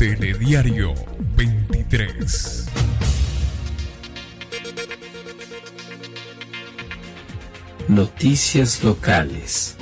Telediario 23. Noticias locales.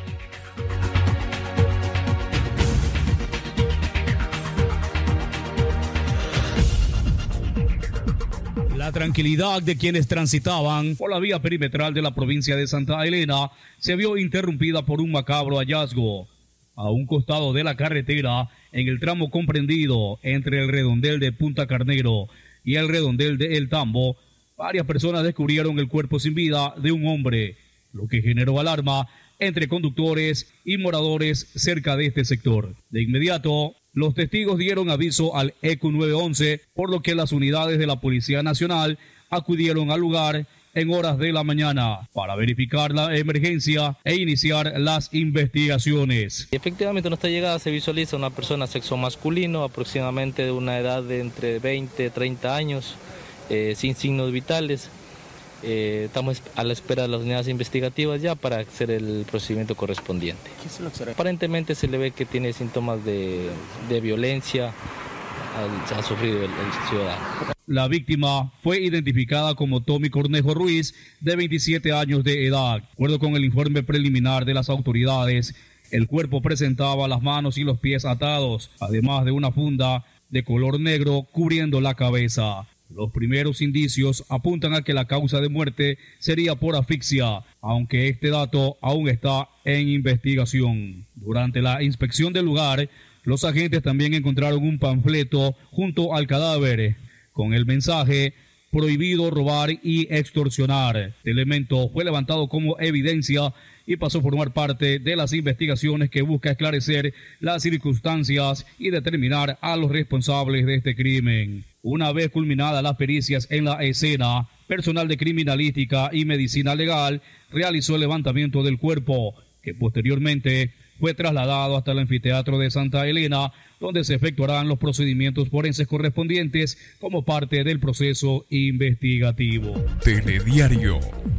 La tranquilidad de quienes transitaban por la vía perimetral de la provincia de Santa Elena se vio interrumpida por un macabro hallazgo. A un costado de la carretera, en el tramo comprendido entre el redondel de Punta Carnero y el redondel de El Tambo, varias personas descubrieron el cuerpo sin vida de un hombre, lo que generó alarma entre conductores y moradores cerca de este sector. De inmediato, los testigos dieron aviso al ECU 911, por lo que las unidades de la Policía Nacional acudieron al lugar en horas de la mañana para verificar la emergencia e iniciar las investigaciones. Efectivamente, en nuestra llegada se visualiza una persona sexo masculino, aproximadamente de una edad de entre 20 y 30 años, sin signos vitales. Estamos a la espera de las unidades investigativas ya para hacer el procedimiento correspondiente. ¿Qué se lo observa? Aparentemente se le ve que tiene síntomas de violencia, ha sufrido el ciudadano. La víctima fue identificada como Tommy Cornejo Ruiz, de 27 años de edad. De acuerdo con el informe preliminar de las autoridades, el cuerpo presentaba las manos y los pies atados, además de una funda de color negro cubriendo la cabeza. Los primeros indicios apuntan a que la causa de muerte sería por asfixia, aunque este dato aún está en investigación. Durante la inspección del lugar, los agentes también encontraron un panfleto junto al cadáver con el mensaje "prohibido robar y extorsionar". Este elemento fue levantado como evidencia y pasó a formar parte de las investigaciones que busca esclarecer las circunstancias y determinar a los responsables de este crimen. Una vez culminadas las pericias en la escena, personal de criminalística y medicina legal realizó el levantamiento del cuerpo, que posteriormente fue trasladado hasta el anfiteatro de Santa Elena, donde se efectuarán los procedimientos forenses correspondientes como parte del proceso investigativo. Telediario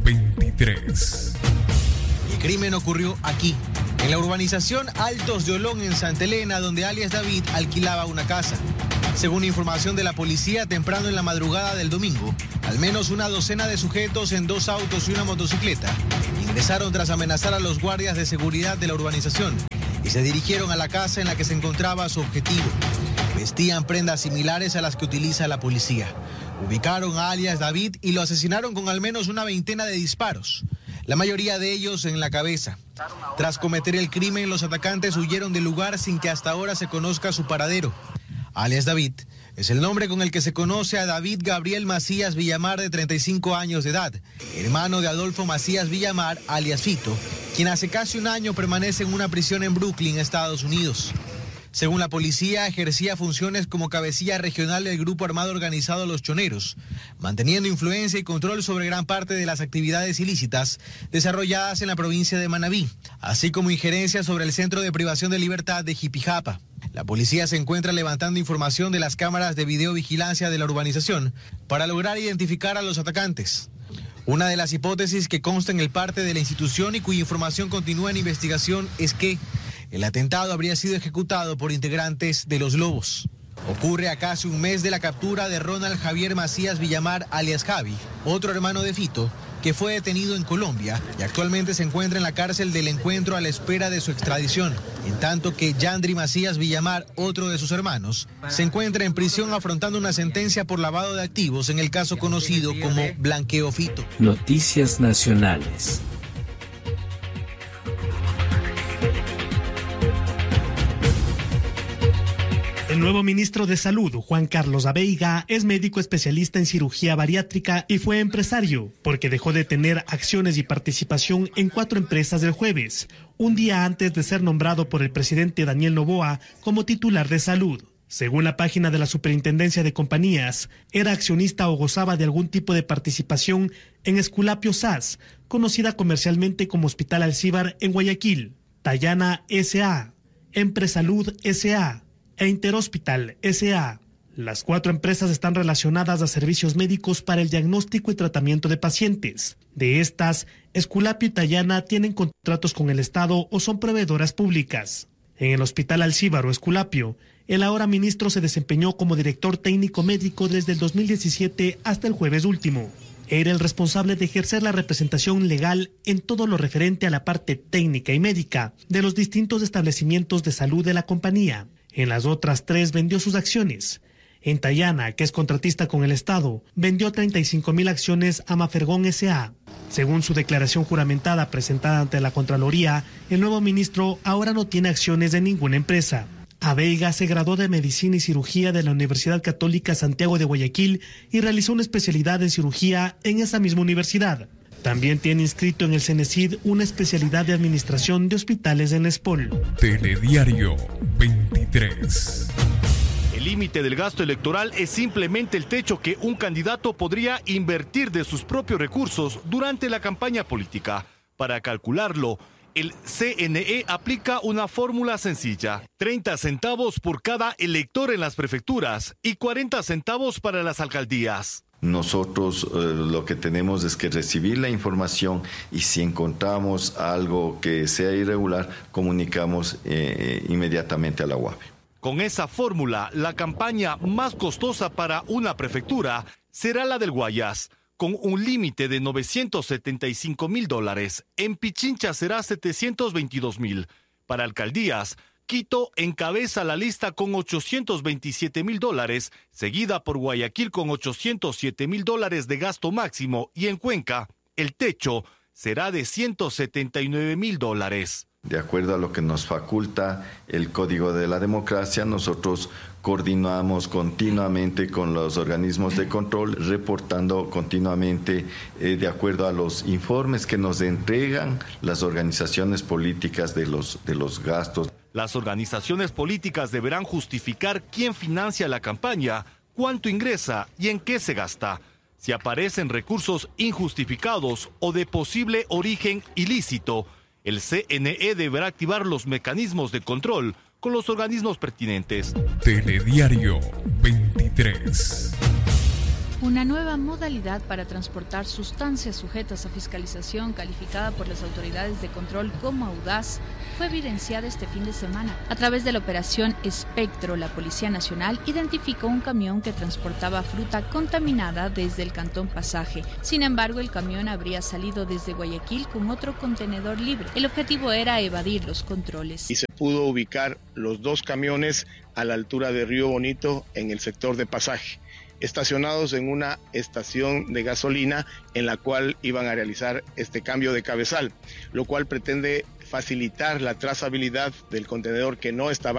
23. El crimen ocurrió aquí, en la urbanización Altos de Olón, en Santa Elena, donde alias David alquilaba una casa. Según información de la policía, temprano en la madrugada del domingo, al menos una docena de sujetos en 2 autos y una motocicleta ingresaron tras amenazar a los guardias de seguridad de la urbanización y se dirigieron a la casa en la que se encontraba su objetivo. Vestían prendas similares a las que utiliza la policía. Ubicaron a alias David y lo asesinaron con al menos una veintena de disparos, la mayoría de ellos en la cabeza. Tras cometer el crimen, los atacantes huyeron del lugar sin que hasta ahora se conozca su paradero. Alias David es el nombre con el que se conoce a David Gabriel Macías Villamar, de 35 años de edad, hermano de Adolfo Macías Villamar, alias Fito, quien hace casi un año permanece en una prisión en Brooklyn, Estados Unidos. Según la policía, ejercía funciones como cabecilla regional del grupo armado organizado Los Choneros, manteniendo influencia y control sobre gran parte de las actividades ilícitas desarrolladas en la provincia de Manabí, así como injerencia sobre el Centro de Privación de Libertad de Jipijapa. La policía se encuentra levantando información de las cámaras de videovigilancia de la urbanización para lograr identificar a los atacantes. Una de las hipótesis que consta en el parte de la institución y cuya información continúa en investigación es que el atentado habría sido ejecutado por integrantes de Los Lobos. Ocurre a casi un mes de la captura de Ronald Javier Macías Villamar, alias Javi, otro hermano de Fito, que fue detenido en Colombia y actualmente se encuentra en la cárcel del Encuentro a la espera de su extradición, en tanto que Yandri Macías Villamar, otro de sus hermanos, se encuentra en prisión afrontando una sentencia por lavado de activos en el caso conocido como Blanqueo Fito. Noticias nacionales. El nuevo ministro de Salud, Juan Carlos Abeiga, es médico especialista en cirugía bariátrica y fue empresario, porque dejó de tener acciones y participación en 4 empresas el jueves, un día antes de ser nombrado por el presidente Daniel Noboa como titular de salud. Según la página de la Superintendencia de Compañías, era accionista o gozaba de algún tipo de participación en Esculapio SAS, conocida comercialmente como Hospital Alcíbar en Guayaquil, Tayana S.A., Empresalud S.A., e Interhospital S.A. Las 4 empresas están relacionadas a servicios médicos para el diagnóstico y tratamiento de pacientes. De estas, Esculapio y Tayana tienen contratos con el Estado o son proveedoras públicas. En el Hospital Alcíbaro Esculapio, el ahora ministro se desempeñó como director técnico médico desde el 2017 hasta el jueves último. Era el responsable de ejercer la representación legal en todo lo referente a la parte técnica y médica de los distintos establecimientos de salud de la compañía. En las otras 3 vendió sus acciones. En Tayana, que es contratista con el Estado, vendió 35.000 acciones a Mafergón S.A. Según su declaración juramentada presentada ante la Contraloría, el nuevo ministro ahora no tiene acciones de ninguna empresa. Abeiga se graduó de Medicina y Cirugía de la Universidad Católica Santiago de Guayaquil y realizó una especialidad en cirugía en esa misma universidad. También tiene inscrito en el CENESID una especialidad de Administración de Hospitales en ESPOL. Telediario 23. El límite del gasto electoral es simplemente el techo que un candidato podría invertir de sus propios recursos durante la campaña política. Para calcularlo, el CNE aplica una fórmula sencilla: 30 centavos por cada elector en las prefecturas y 40 centavos para las alcaldías. Nosotros lo que tenemos es que recibir la información y si encontramos algo que sea irregular, comunicamos inmediatamente a la UAPE. Con esa fórmula, la campaña más costosa para una prefectura será la del Guayas, con un límite de $975,000. En Pichincha será $722,000. Para alcaldías, Quito encabeza la lista con $827,000, seguida por Guayaquil con $807,000 de gasto máximo, y en Cuenca, el techo será de $179,000. De acuerdo a lo que nos faculta el Código de la Democracia, nosotros coordinamos continuamente con los organismos de control, reportando continuamente de acuerdo a los informes que nos entregan las organizaciones políticas de los gastos. Las organizaciones políticas deberán justificar quién financia la campaña, cuánto ingresa y en qué se gasta. Si aparecen recursos injustificados o de posible origen ilícito, el CNE deberá activar los mecanismos de control con los organismos pertinentes. Telediario 23. Una nueva modalidad para transportar sustancias sujetas a fiscalización calificada por las autoridades de control como audaz fue evidenciada este fin de semana. A través de la operación Espectro, la Policía Nacional identificó un camión que transportaba fruta contaminada desde el Cantón Pasaje. Sin embargo, el camión habría salido desde Guayaquil con otro contenedor libre. El objetivo era evadir los controles. Y se pudo ubicar los 2 camiones a la altura de Río Bonito en el sector de Pasaje, estacionados en una estación de gasolina en la cual iban a realizar este cambio de cabezal, lo cual pretende facilitar la trazabilidad del contenedor que no estaba